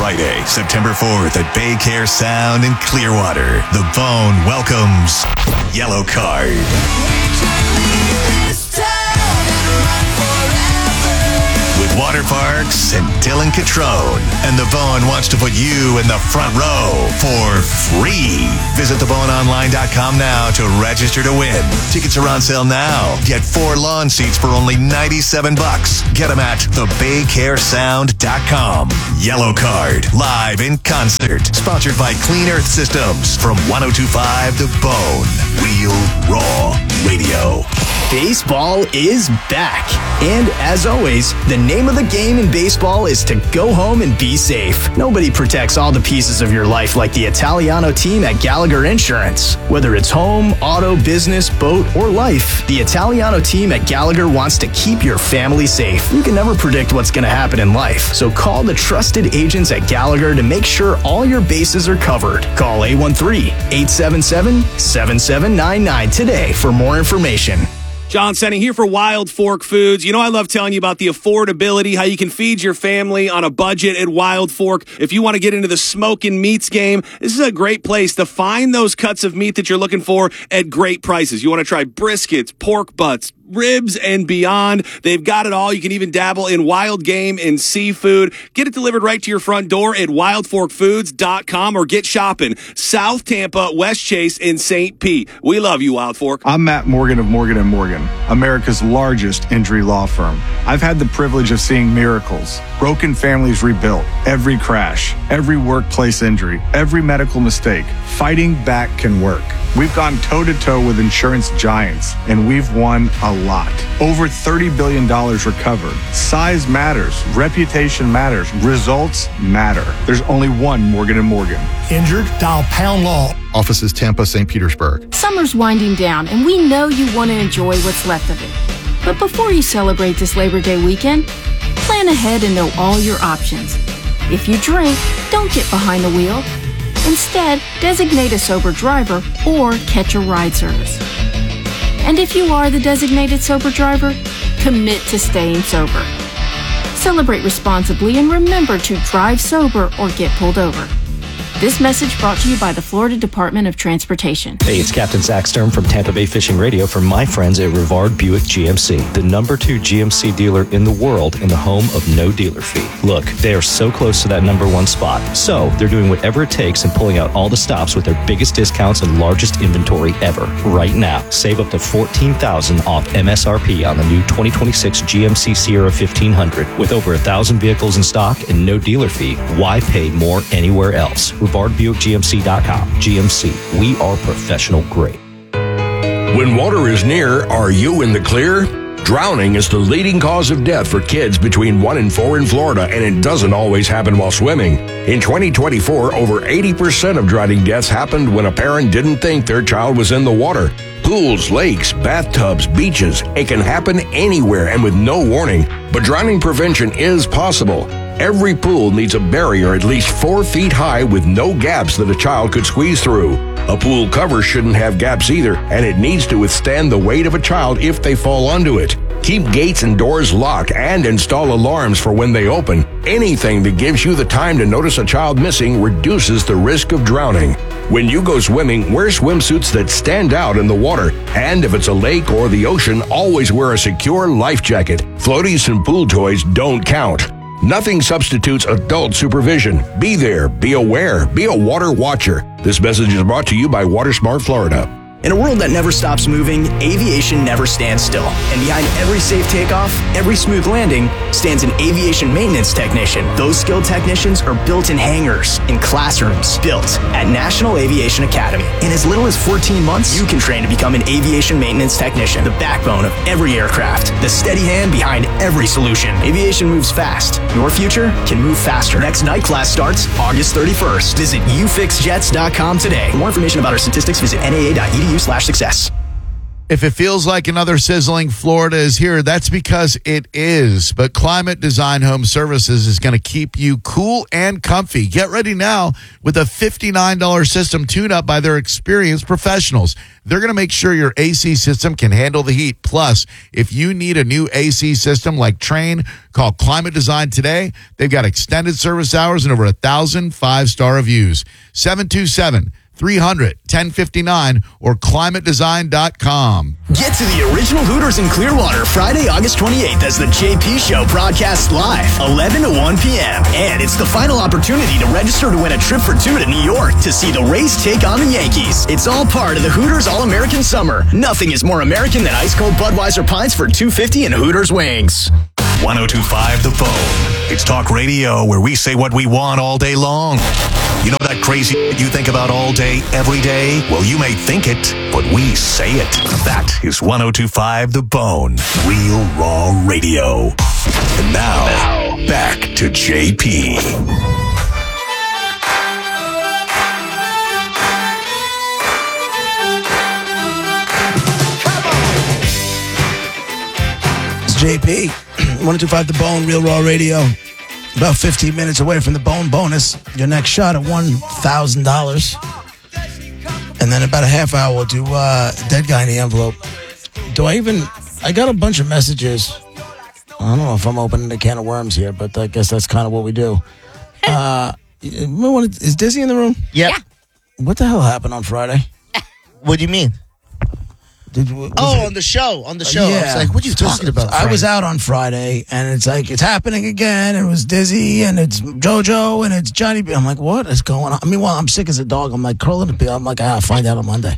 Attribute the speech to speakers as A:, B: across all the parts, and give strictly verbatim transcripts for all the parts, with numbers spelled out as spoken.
A: Friday, September fourth at Baycare Sound in Clearwater. The Bone welcomes Yellow Card. With Water Parks and Dylan Catrone. And The Bone wants to put you in the front row for free. Visit the bone online dot com now to register to win. Tickets are on sale now. Get four lawn seats for only ninety-seven bucks. Get them at the baycare sound dot com. Yellow Card, live in concert. Sponsored by Clean Earth Systems from one oh two point five The Bone. Real Raw Radio.
B: Baseball is back. And as always, the name of the game in baseball is to go home and be safe. Nobody protects all the pieces of your life like the Italiano team at Gallagher Insurance. Whether it's home, auto, business, boat, or life, the Italiano team at Gallagher wants to keep your family safe. You can never predict what's going to happen in life, so call the trusted agents at Gallagher to make sure all your bases are covered. Call eight one three, eight seven seven, seven seven nine nine today for more information.
C: John Senning here for Wild Fork Foods. You know, I love telling you about the affordability, how you can feed your family on a budget at Wild Fork. If you want to get into the smoking meats game, this is a great place to find those cuts of meat that you're looking for at great prices. You want to try briskets, pork butts, ribs, and beyond. They've got it all. You can even dabble in wild game and seafood. Get it delivered right to your front door at wild fork foods dot com or get shopping. South Tampa, West Chase, and Saint Pete. We love you, Wild Fork.
D: I'm Matt Morgan of Morgan and Morgan, America's largest injury law firm. I've had the privilege of seeing miracles, broken families rebuilt, every crash, every workplace injury, every medical mistake. Fighting back can work. We've gone toe-to-toe with insurance giants, and we've won a lot. Over thirty billion dollars recovered. Size matters. Reputation matters. Results matter. There's only one Morgan and Morgan.
E: Injured? Dial Pound Law.
F: Offices Tampa, Saint Petersburg.
G: Summer's winding down, and we know you want to enjoy what's left of it. But before you celebrate this Labor Day weekend, plan ahead and know all your options. If you drink, don't get behind the wheel. Instead, designate a sober driver or catch a ride service. And if you are the designated sober driver, commit to staying sober. Celebrate responsibly and remember to drive sober or get pulled over. This message brought to you by the Florida Department of Transportation.
H: Hey, it's Captain Zach Stern from Tampa Bay Fishing Radio for my friends at Rivard Buick G M C, the number two G M C dealer in the world and the home of no dealer fee. Look, they are so close to that number one spot, so they're doing whatever it takes and pulling out all the stops with their biggest discounts and largest inventory ever. Right now, save up to fourteen thousand dollars off M S R P on the new twenty twenty-six G M C Sierra fifteen hundred. With over one thousand vehicles in stock and no dealer fee, why pay more anywhere else? Rivard Buick G M C dot com. G M C, we are professional grade.
I: When water is near, are you in the clear? Drowning is the leading cause of death for kids between one and four in Florida, and it doesn't always happen while swimming. In twenty twenty-four, over eighty percent of drowning deaths happened when a parent didn't think their child was in the water. Pools, lakes, bathtubs, beaches, it can happen anywhere and with no warning. But drowning prevention is possible. Every pool needs a barrier at least four feet high with no gaps that a child could squeeze through. A pool cover shouldn't have gaps either, and it needs to withstand the weight of a child if they fall onto it. Keep gates and doors locked and install alarms for when they open. Anything that gives you the time to notice a child missing reduces the risk of drowning. When you go swimming, wear swimsuits that stand out in the water. And if it's a lake or the ocean, always wear a secure life jacket. Floaties and pool toys don't count. Nothing substitutes adult supervision. Be there, be aware, be a water watcher. This message is brought to you by WaterSmart Florida.
B: In a world that never stops moving, aviation never stands still. And behind every safe takeoff, every smooth landing, stands an aviation maintenance technician. Those skilled technicians are built in hangars, in classrooms, built at National Aviation Academy. In as little as fourteen months, you can train to become an aviation maintenance technician, the backbone of every aircraft, the steady hand behind every solution. Aviation moves fast. Your future can move faster. Next night class starts August thirty-first. Visit u fix jets dot com today. For more information about our statistics, visit N A A dot E D U slash success.
J: If it feels like another sizzling Florida is here, that's because it is. But Climate Design Home Services is going to keep you cool and comfy. Get ready now with a fifty-nine dollars system tune-up by their experienced professionals. They're going to make sure your A C system can handle the heat. Plus, if you need a new A C system like Trane, call Climate Design today. They've got extended service hours and over a thousand five-star reviews. seven two seven, three hundred, ten fifty-nine or climate design dot com.
B: Get to the original Hooters in Clearwater Friday, August twenty-eighth as the J P Show broadcasts live, eleven to one p.m. And it's the final opportunity to register to win a trip for two to New York to see the Rays take on the Yankees. It's all part of the Hooters All-American Summer. Nothing is more American than ice-cold Budweiser pints for two dollars and fifty cents and Hooters wings.
A: one oh two point five The Phone. It's talk radio where we say what we want all day long. You know that crazy you think about all day, every day? Well, you may think it, but we say it. That is one oh two point five The Bone. Real raw radio. And now, back to J P.
K: It's J P. one oh two point five The Bone, Real Raw Radio. About fifteen minutes away from the Bone bonus. Your next shot at one thousand dollars. And then about a half hour, we'll do uh, Dead Guy in the Envelope. Do I even... I got a bunch of messages. I don't know if I'm opening a can of worms here, but I guess that's kind of what we do. Uh, is Dizzy in the room?
L: Yep. Yeah.
K: What the hell happened on Friday?
L: What do you mean?
K: Did,
L: oh,
K: it,
L: on the show, on the show.
K: Yeah.
L: I was like, what are you talking about?
K: I was out on Friday, and it's like, it's happening again. It was Dizzy, and it's JoJo, and it's Johnny B. I'm like, what is going on? I mean, well, I'm sick as a dog. I'm like, curling the I'm like, ah, I'll find out on Monday.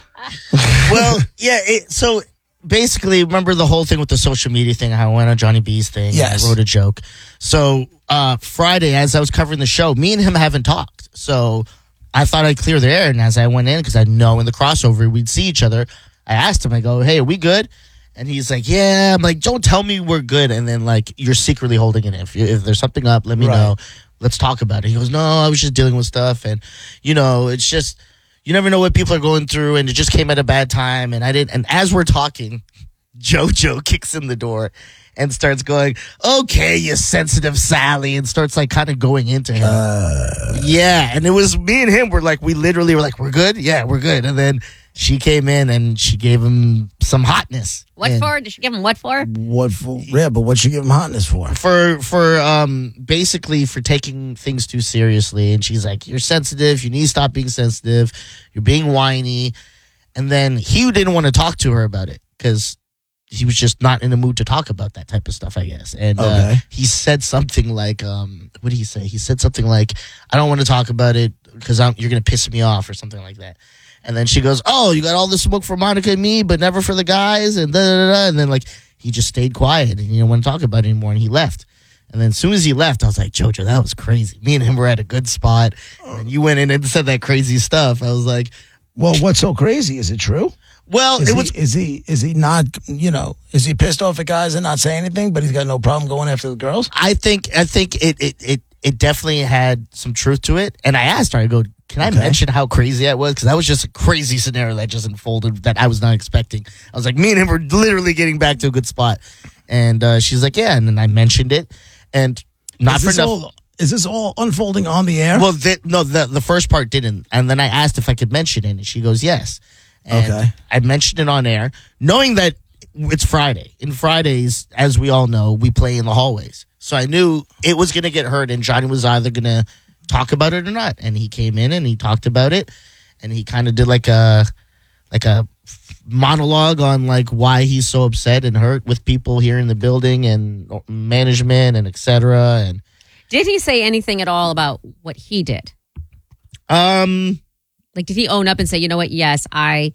L: Well, yeah, it, so basically, remember the whole thing with the social media thing, how I went on Johnny B's thing,
K: yes.
L: I wrote a joke. So uh, Friday, as I was covering the show, me and him haven't talked. So I thought I'd clear the air, and as I went in, because I know in the crossover we'd see each other, I asked him, I go, hey, are we good? And he's like, yeah. I'm like, don't tell me we're good. And then, like, you're secretly holding it in. If, you, if there's something up, let me right. know. Let's talk about it. He goes, no, I was just dealing with stuff. And, you know, it's just, you never know what people are going through. And it just came at a bad time. And I didn't. And as we're talking, JoJo kicks in the door and starts going, okay, you sensitive Sally, and starts, like, kind of going into him. Uh... Yeah. And it was me and him were like, we literally were like, we're good? Yeah, we're good. And then she came in and she gave him some hotness.
M: What
L: and
M: for? Did she give him what for?
K: What for? Yeah, but what'd she give him hotness for?
L: For, for um, basically for taking things too seriously. And she's like, you're sensitive. You need to stop being sensitive. You're being whiny. And then he didn't want to talk to her about it because he was just not in the mood to talk about that type of stuff, I guess. And
K: okay.
L: uh, he said something like, um, what did he say? He said something like, I don't want to talk about it because you're going to piss me off or something like that. And then she goes, oh, you got all this smoke for Monica and me, but never for the guys, and da da da. And then, like, he just stayed quiet, and he didn't want to talk about it anymore, and he left. And then as soon as he left, I was like, JoJo, that was crazy. Me and him were at a good spot, and you went in and said that crazy stuff. I was like,
K: well, what's so crazy? Is it true?
L: Well,
K: is
L: it
K: he,
L: was.
K: Is he? Is he not? You know, is he pissed off at guys and not saying anything, but he's got no problem going after the girls?
L: I think. I think it. It. It. It definitely had some truth to it. And I asked her, I go, can I okay. mention how crazy that was? Because that was just a crazy scenario that just unfolded that I was not expecting. I was like, me and him were literally getting back to a good spot. And uh, she's like, yeah. And then I mentioned it. And not for enough.
K: Is this all unfolding on the air?
L: Well, the, no, the, the first part didn't. And then I asked if I could mention it. And she goes, yes. And
K: okay.
L: I mentioned it on air, knowing that it's Friday. And Fridays, as we all know, we play in the hallways. So I knew it was going to get heard, and Johnny was either going to talk about it or not. And he came in and he talked about it, and he kind of did like a like a monologue on like why he's so upset and hurt with people here in the building and management and et cetera. And
M: did he say anything at all about what he did?
L: Um,
M: like, did he own up and say, you know what? Yes, I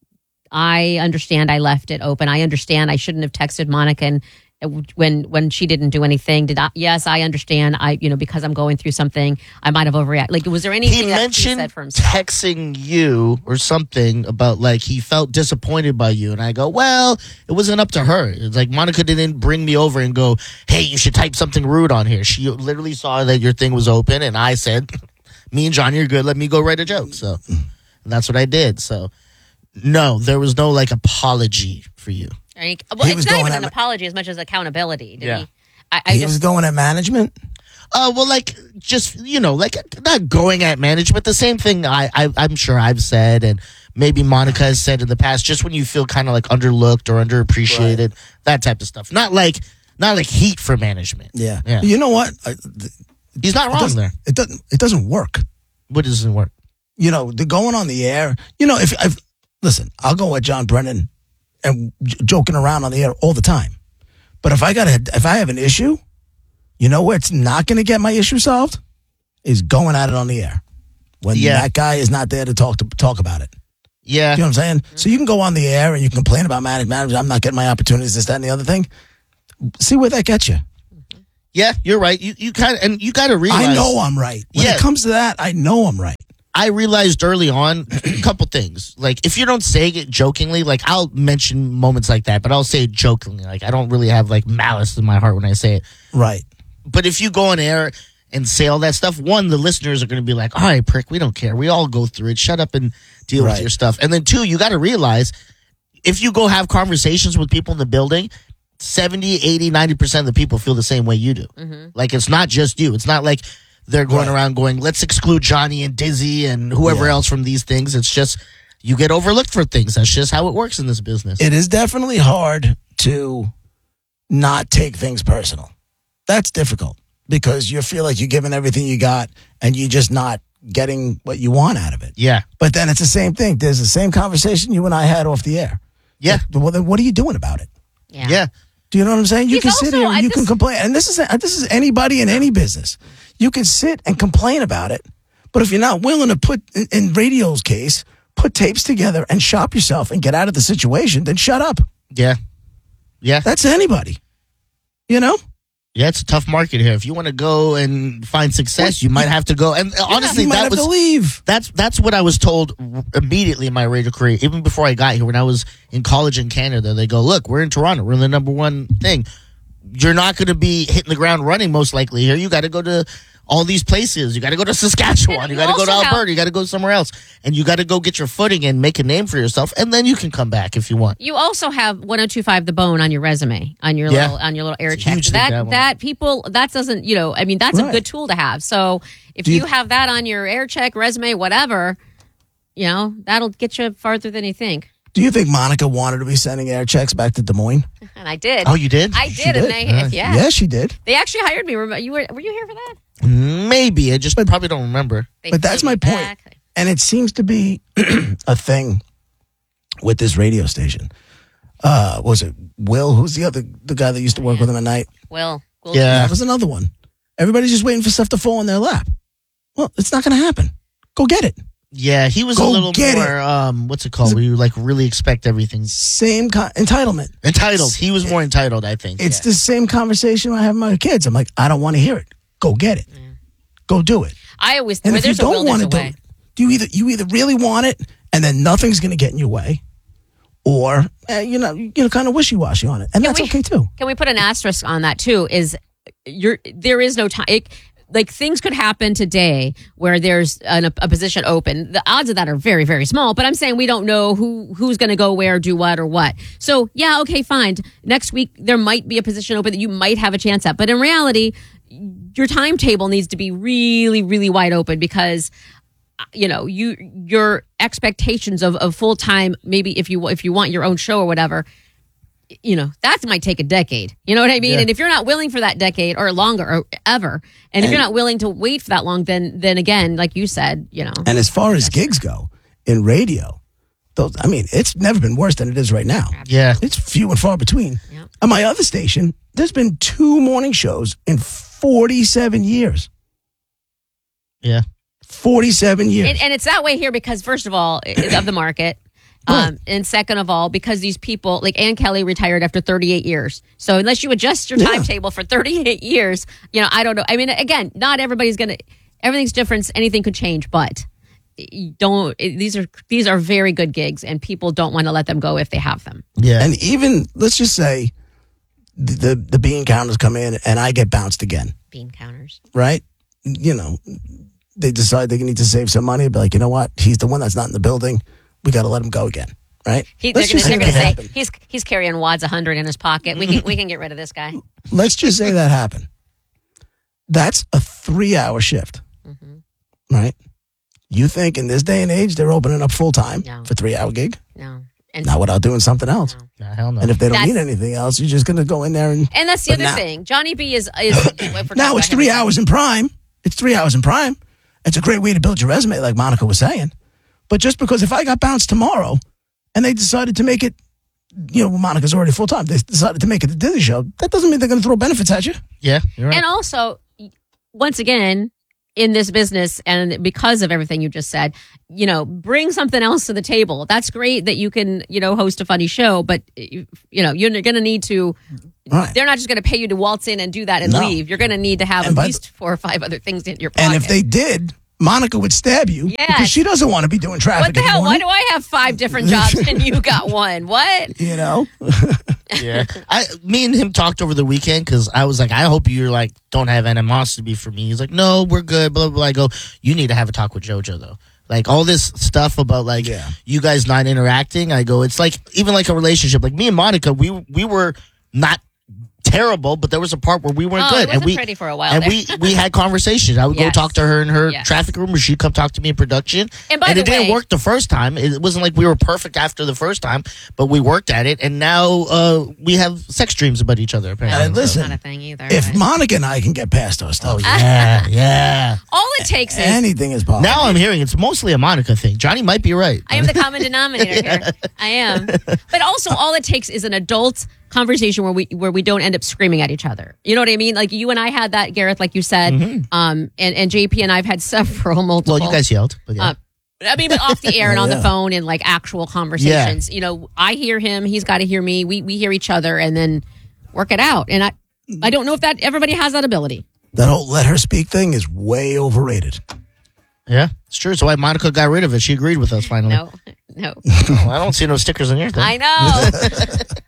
M: I understand. I left it open. I understand. I shouldn't have texted Monica and. When when she didn't do anything, did I, yes, I understand. I you know because I'm going through something, I might have overreacted. Like, was there anything
L: he
M: that
L: mentioned
M: he said for himself?
L: Texting you or something about like he felt disappointed by you, and I go, well, it wasn't up to her. It's like Monica didn't bring me over and go, hey, you should type something rude on here. She literally saw that your thing was open, and I said, me and Johnny are good. Let me go write a joke. So and that's what I did. So. No, there was no like apology for you.
M: Right? Well,
K: He
M: it's
K: was
M: not
K: going
M: even
K: at
M: an
K: ma-
M: apology as much as accountability. Did
L: Yeah.
M: he? I, I
K: He
M: just
K: was going at management.
L: Uh, well, like just you know, like not going at management. The same thing I, I I'm sure I've said, and maybe Monica has said in the past. Just when you feel kind of like underlooked or underappreciated, that type of stuff. Not like not like heat for management.
K: Yeah.
L: Yeah.
K: You know what? I, th-
L: He's not
K: it
L: wrong
K: doesn't-
L: there.
K: It doesn't. It doesn't work.
L: What doesn't work?
K: You know, the going on the air. You know, if I've listen, I'll go at John Brennan and j- joking around on the air all the time. But if I got a, if I have an issue, you know where it's not going to get my issue solved is going at it on the air when
L: Yeah.
K: that guy is not there to talk to talk about it.
L: Yeah.
K: You know what I'm saying? So you can go on the air and you can complain about management. management I'm not getting my opportunities, this, that, and the other thing. See where that gets you.
L: Yeah, you're right. You you kind of and you got to realize.
K: I know I'm right. When
L: Yeah.
K: it comes to that, I know I'm right.
L: I realized early on a couple things. Like, if you don't say it jokingly, like, I'll mention moments like that, but I'll say it jokingly. Like, I don't really have, like, malice in my heart when I say it.
K: Right.
L: But if you go on air and say all that stuff, one, the listeners are going to be like, all right, prick, we don't care. We all go through it. Shut up and deal
K: Right.
L: with your stuff. And then, two, you got to realize if you go have conversations with people in the building, seventy, eighty, ninety percent of the people feel the same way you do.
M: Mm-hmm.
L: Like, it's not just you. It's not like they're going
K: Right.
L: around going, let's exclude Johnny and Dizzy and whoever
K: Yeah.
L: else from these things. It's just, you get overlooked for things. That's just how it works in this business.
K: It is definitely hard to not take things personal. That's difficult because you feel like you're giving everything you got and you're just not getting what you want out of it.
L: Yeah.
K: But then it's the same thing. There's the same conversation you and I had off the air.
L: Yeah.
K: Well, then what are you doing about it?
M: yeah.
L: Yeah.
K: Do you know what I'm saying? You
M: He's
K: can sit
M: also-
K: here
M: I
K: and you
M: just-
K: can complain. And this is this is anybody in any business. You can sit and complain about it. But if you're not willing to put, in, in radio's case, put tapes together and shop yourself and get out of the situation, then shut up.
L: Yeah. Yeah.
K: That's anybody. You know?
L: Yeah, it's a tough market here. If you want to go and find success, you might have to go. And honestly,
K: you might
L: that
K: have
L: was
K: to leave.
L: that's that's what I was told immediately in my radio career, even before I got here. When I was in college in Canada, they go, "Look, we're in Toronto. We're in the number one thing. You're not going to be hitting the ground running most likely here. You got to go to all these places. You got to go to Saskatchewan.
M: And
L: You
M: you
L: got to go to
M: also have-
L: Alberta. You got to go somewhere else, and you got to go get your footing and make a name for yourself, and then you can come back if you want."
M: You also have one oh two point five The Bone on your resume, on your
L: Yeah.
M: little on your little air
L: It's a
M: check.
L: huge thing
M: That
L: to have
M: that,
L: one.
M: people that doesn't, you know, I mean, that's a
K: Right.
M: good tool to have. So if
K: Do
M: you,
K: you-
M: have that on your air check, resume, whatever, you know, that'll get you farther than you think.
K: Do you think Monica wanted to be sending air checks back to Des Moines?
M: And I did.
L: Oh, you did?
M: I
K: She
M: did, and
K: did?
M: they
L: Nice.
M: yeah.
K: Yeah, she did.
M: They actually hired me. Remember, you were were you here for that?
L: Maybe I just probably don't remember.
M: They
K: But that's
M: flew
K: my
M: me
K: point.
M: back.
K: And it seems to be a thing with this radio station. Uh, what was it Will? Who's the other the guy that used to work with him at night?
M: Well, cool.
L: Yeah.
K: That was another one. Everybody's just waiting for stuff to fall in their lap. Well, it's not going to happen. Go get it.
L: Yeah, he was
K: Go
L: a little
K: get
L: more, um, what's it called? Where you like really expect everything.
K: Same con- entitlement.
L: Entitled. He was more entitled, I think.
K: It's
L: yeah.
K: the same conversation I have with my kids. I'm like, I don't want to hear it. Go get it. Go do it.
M: I always
K: And
M: where
K: if you
M: there's a will,
K: don't want
M: there's
K: to
M: a
K: do
M: way.
K: it, do you either you either really want it and then nothing's going to get in your way, or uh, you know you know kind of wishy washy on it, and
M: Can
K: that's
M: we-
K: okay too.
M: Can we put an asterisk on that too? Is you're there is no time. It, like things could happen today where there's an, a position open. The odds of that are very, very small. But I'm saying we don't know who who's going to go where, do what, or what. So yeah, okay, fine. Next week there might be a position open that you might have a chance at. But in reality, your timetable needs to be really, really wide open because you know you your expectations of, of full time. Maybe if you if you want your own show or whatever. You know, that might take a decade. You know what I mean?
K: Yeah.
M: And if you're not willing for that decade or longer or ever, and, if you're not willing to wait for that long, then then again, like you said, you know.
K: And as far as gigs go in radio, those I mean, it's never been worse than it is right now.
L: Yeah.
K: It's few and far between.
M: Yep.
K: On my other station, there's been two morning shows in forty-seven years.
L: Yeah.
K: forty-seven years.
M: And, and it's that way here because, first of all, it's of the market. Um, and second of all, because these people, like Ann Kelly retired after thirty-eight years. So unless you adjust your
K: Yeah.
M: timetable for thirty-eight years, you know, I don't know. I mean, again, not everybody's going to, everything's different. Anything could change, but you don't, it- these are, these are very good gigs and people don't want to let them go if they have them.
L: Yeah.
K: And even let's just say the, the the bean counters come in and I get bounced again,
M: Bean counters.
K: right? You know, they decide they need to save some money, but like, you know what? He's the one that's not in the building. We got to let him go again. right?
M: He, they're
K: Let's
M: gonna,
K: just
M: they're
K: say
M: gonna
K: that
M: say
K: happened.
M: he's he's carrying Wad's one hundred in his pocket. We can we can get rid of this guy.
K: Let's just say that happened. That's a three-hour shift,
M: Mm-hmm.
K: right? You think in this day and age they're opening up full time
M: No.
K: for three-hour gig?
M: No. And
K: Not without doing something else.
L: Nah, hell no.
K: And if they don't
M: That's-
K: need anything else, you're just going to go in there and.
M: And that's the
K: But
M: other
K: now-
M: thing. Johnny B is is if we're talking
K: Now it's
M: about him,
K: three hours in prime. It's three hours in prime. It's a great way to build your resume, like Monica was saying. But just because if I got bounced tomorrow and they decided to make it, you know, Monica's already full time, they decided to make it the Disney show, that doesn't mean they're going to throw benefits at you.
L: Yeah, you're right.
M: And also, once again, in this business, and because of everything you just said, you know, bring something else to the table. That's great that you can, you know, host a funny show, but you, you know, you're going to need to.
K: Right.
M: They're not just going to pay you to waltz in and do that and
K: No.
M: leave. You're going to need to have
K: And
M: at
K: by
M: least four or five other things in your pocket.
K: And if they did, Monica would stab you
M: Yes.
K: because she doesn't want to be doing traffic
M: what the
K: in
M: hell? Why
K: morning.
M: do I have five different jobs and you got one? What?
K: You know?
L: Yeah, I, me and him talked over the weekend because I was like, I hope you're like don't have animosity for me. He's like, no, we're good. Blah blah blah. I go, you need to have a talk with JoJo though. Like all this stuff about like
K: Yeah.
L: you guys not interacting. I go, it's like even like a relationship. Like me and Monica, we we were not terrible, but there was a part where we weren't
M: Oh,
L: good,
M: it wasn't
L: and we
M: pretty for a while
L: and
M: there.
L: we we had conversations. I would go
M: Yes.
L: talk to her in her
M: Yes.
L: traffic room, or she'd come talk to me in production.
M: And by
L: and
M: the
L: it didn't
M: way-
L: work the first time. It wasn't like we were perfect after the first time, but we worked at it, and now uh, we have sex dreams about each other. Apparently,
K: And listen,
M: Not a thing either.
K: if
M: but-
K: Monica and I can get past those stuff,
L: yeah, yeah.
M: all it takes is
K: anything is possible.
L: Now I'm hearing it's mostly a Monica thing. Johnny might be right.
M: I am the common denominator here. I am. But also, all it takes is an adult conversation where we where we don't end up screaming at each other. You know what I mean? Like you and I had that, Gareth, like you said. Um, and, and J P and I've had several multiple.
L: Well, you guys yelled. But yeah.
M: Uh, I mean, but off the air and on
K: Yeah.
M: the phone and like actual conversations. You know, I hear him, he's got to hear me. We we hear each other, and then work it out. And I I don't know if that everybody has that ability.
K: That whole let her speak thing is way overrated.
L: yeah, it's true. So why Monica got rid of it? She agreed with us finally.
M: No, no.
L: Oh, I don't see no stickers on your thing.
M: I know.